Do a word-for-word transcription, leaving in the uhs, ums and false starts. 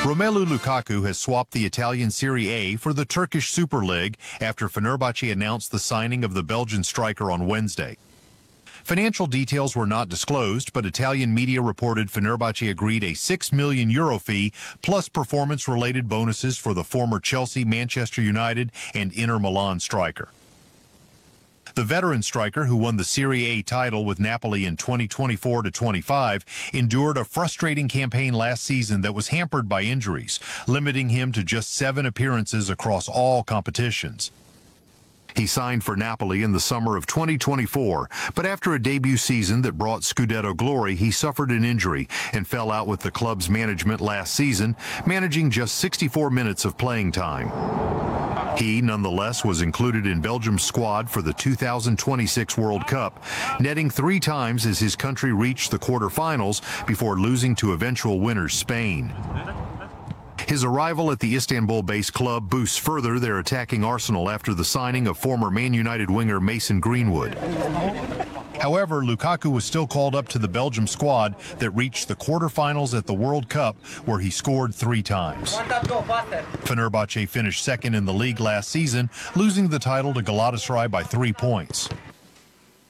Romelu Lukaku has swapped the Italian Serie A for the Turkish Super League after Fenerbahce announced the signing of the Belgian striker on Wednesday. Financial details were not disclosed, but Italian media reported Fenerbahce agreed a six million euro fee plus performance-related bonuses for the former Chelsea, Manchester United, and Inter Milan striker. The veteran striker, who won the Serie A title with Napoli in twenty twenty-four to twenty-five, endured a frustrating campaign last season that was hampered by injuries, limiting him to just seven appearances across all competitions. He signed for Napoli in the summer of twenty twenty-four, but after a debut season that brought Scudetto glory, he suffered an injury and fell out with the club's management last season, managing just sixty-four minutes of playing time. He, nonetheless, was included in Belgium's squad for the two thousand twenty-six World Cup, netting three times as his country reached the quarterfinals before losing to eventual winners Spain. His arrival at the Istanbul-based club boosts further their attacking arsenal after the signing of former Man United winger Mason Greenwood. However, Lukaku was still called up to the Belgium squad that reached the quarterfinals at the World Cup, where he scored three times. Fenerbahce finished second in the league last season, losing the title to Galatasaray by three points.